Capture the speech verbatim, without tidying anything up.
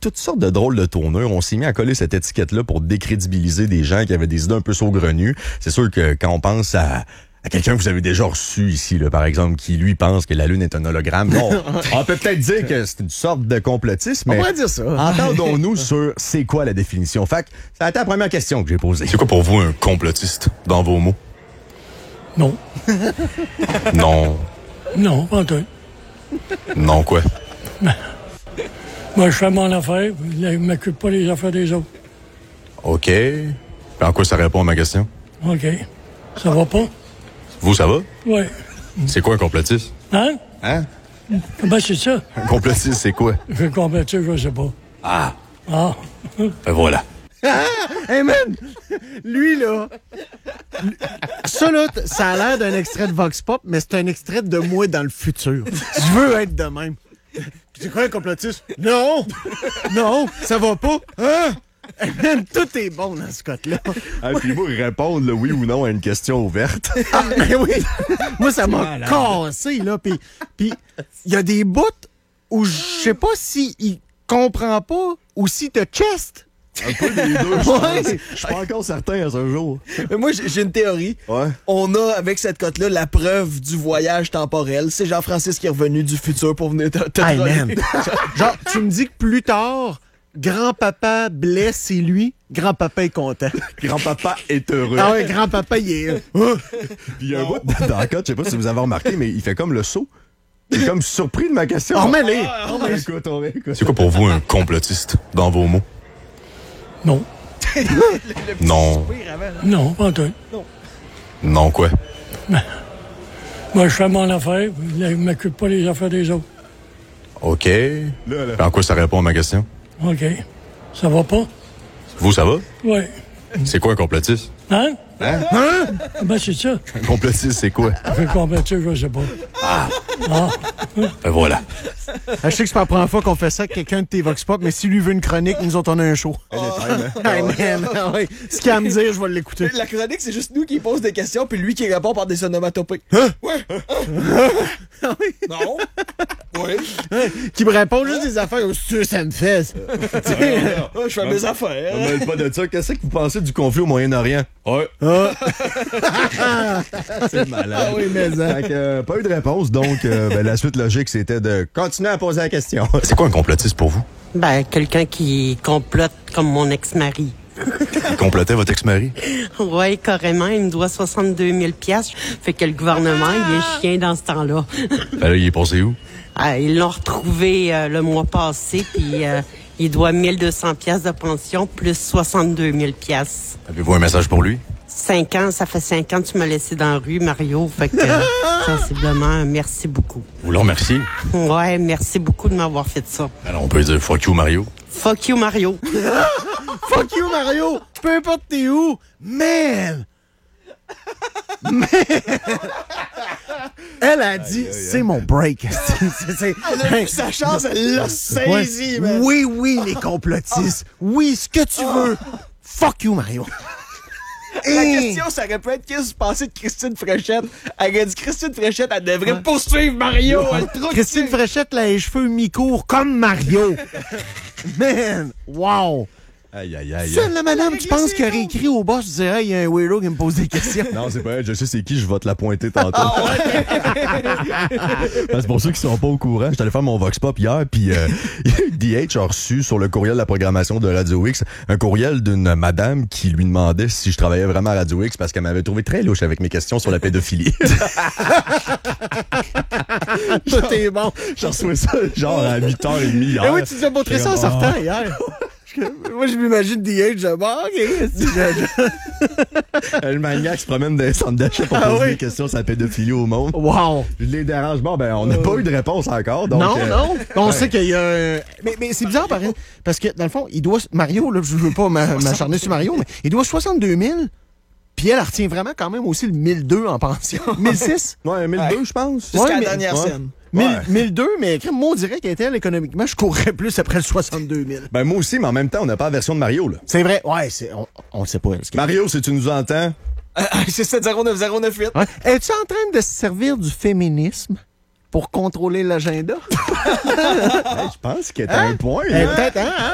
toutes sortes de drôles de tournures. On s'est mis à coller cette étiquette-là pour décrédibiliser des gens qui avaient des idées un peu saugrenues. C'est sûr que quand on pense à... à quelqu'un que vous avez déjà reçu ici, là, par exemple, qui, lui, pense que la Lune est un hologramme. Bon, on peut peut-être dire que c'est une sorte de complotisme, mais on pourrait dire ça. Entendons-nous sur c'est quoi la définition. Fait que ça a été la première question que j'ai posée. C'est quoi pour vous un complotiste, dans vos mots? Non. Non. Non, pas tout. Non quoi? Moi, je fais mon affaire, je ne m'occupe pas des affaires des autres. OK. Puis en quoi ça répond à ma question? OK. Ça va pas? Vous, ça va? Oui. C'est quoi un complotiste? Hein? Hein? Ben, c'est ça. Un complotiste, c'est quoi? Un complotiste, je sais pas. Ah. Ah. Ben voilà. Ah! Hey man! Lui, là... Ça, là, t- ça a l'air d'un extrait de Vox Pop, mais c'est un extrait de moi dans le futur. Je veux être de même. C'est quoi un complotiste? Non! Non! Ça va pas! Hein? Hey man, tout est bon dans ce code-là. Ah, puis moi, répondre le oui ou non à une question ouverte. Ah, mais oui! Moi, ça m'a cassé, là. Puis il y a des bouts où je sais pas s'il comprend pas ou s'il te chest. Un peu des deux, je pense. Je suis pas encore certain à ce jour. Mais moi, j'ai j'ai une théorie. Ouais. On a, avec cette cote-là, la preuve du voyage temporel. C'est Jean-Francis qui est revenu du futur pour venir te, te Hey, troller. man. Genre, tu me dis que plus tard, grand-papa blesse, c'est lui. Grand-papa est content. Grand-papa est heureux. Ah ouais, grand-papa, il est... Puis il y a un bout dans la cote, je sais pas si vous avez remarqué, mais il fait comme le saut. Il est comme surpris de ma question. Oh, mais les... Oh, mais écoute, on écoute. C'est quoi pour vous un complotiste, dans vos mots? Non. Non. Non, pas tout. Non quoi? Moi, je fais mon affaire, je ne m'occupe pas des affaires des autres. OK. Là, là. Puis en quoi ça répond à ma question? OK. Ça va pas? Vous, ça va? Oui. C'est quoi un complotiste? Hein? Hein? Ben, c'est ça. Un complotiste, c'est quoi? Un complotiste, je sais pas. Ah. Ah. Ben voilà. Je sais que c'est pas la première fois qu'on fait ça avec quelqu'un de tes Vox Pop, mais si lui veut une chronique, nous autres, on a un show. Hey, man, ah ouais. Ce qu'il a à me dire, je vais l'écouter. La chronique, c'est juste nous qui pose des questions, puis lui qui répond par des onomatopées. Hein? Ouais. Ah oui. Non. Oui. Qui me répond juste des affaires comme ça, ça me fait, ça. Ah, je fais mes affaires. On mêle pas de ça. Qu'est-ce que vous pensez du conflit au Moyen-Orient? Ouais. C'est malade. Ah oui, mais ça. Fait que, euh, pas eu de réponse, donc euh, ben, la suite logique, c'était de continuer à poser la question. C'est quoi un complotiste pour vous? Ben, quelqu'un qui complote comme mon ex-mari. Il complotait votre ex-mari? Oui, carrément, il me doit soixante-deux mille piastres. Fait que le gouvernement, il est chien dans ce temps-là. Ben là, il est passé où? Ah, ils l'ont retrouvé euh, le mois passé, puis euh, il doit mille deux cents piastres de pension, plus soixante-deux mille piastres. Avez-vous un message pour lui? Cinq ans, ça fait cinq ans que tu m'as laissé dans la rue, Mario. Fait que, euh, sensiblement, merci beaucoup. Vous le remerciez? Ouais, merci beaucoup de m'avoir fait ça. Alors, on peut dire fuck you, Mario. Fuck you, Mario. Fuck you, Mario! Peu importe t'es où, man! Man! Elle a dit, c'est mon break. C'est- c'est- Elle a vu sa chance, elle l'a saisi, Ouais. man. Oui, oui, les complotistes. Oui, ce que tu veux. Fuck you, Mario. La Hey! question, ça aurait pu être qu'est-ce que vous pensez de Christine Fréchette. Elle a dit Christine Fréchette, elle devrait poursuivre Mario. Elle trouve Christine Fréchette, là, les cheveux mi-courts comme Mario. Man! Wow! Aïe, aïe, aïe. Ça, la madame, tu penses qu'elle aurait écrit au boss, je dirais, il y a un weirdo qui me pose des questions. Non, c'est pas elle, je sais c'est qui, je vais te la pointer tantôt. Parce pour ceux qui sont pas au courant, j'étais allé faire mon Vox Pop hier, puis euh, D H a reçu sur le courriel de la programmation de Radio X un courriel d'une madame qui lui demandait si je travaillais vraiment à Radio X parce qu'elle m'avait trouvé très louche avec mes questions sur la pédophilie. Tout est bon. J'ai reçu ça genre à huit heures trente hier. Eh oui, tu nous as montré ça en J'étais comme, sortant hier. Moi, je m'imagine D H, je dis, bon, OK. Je- je- Le maniaque se promène dans les centres d'achat pour Ah poser oui? des questions sur la pédophilie au monde. Wow. Je les dérange. Bon, ben, on n'a pas eu de réponse encore. Donc, non, euh, non. On sait qu'il y a un... Mais, mais c'est bizarre, pareil. Parce que, dans le fond, il doit... Mario, là, je veux pas m'a- m'acharner sur Mario, mais il doit soixante-deux mille. Puis elle, elle retient vraiment quand même aussi le mille deux en pension. mille six? Ouais, mille deux, je pense. Jusqu'à Ouais, la mais- dernière ouais. scène. mille, mille deux, mais crème, moi, on dirait qu'elle était, elle, économiquement, je courrais plus après le soixante-deux mille. Ben, moi aussi, mais en même temps, on n'a pas la version de Mario, là. C'est vrai. Ouais, c'est, on, on le sait pas. elle, ce qu'elle- Mario, si tu nous entends, C'est sept zéro neuf zéro neuf huit. Ouais. Es-tu en train de se servir du féminisme pour contrôler l'agenda? hey, je pense qu'il est à un point. Eh, là. peut-être, hein? hein?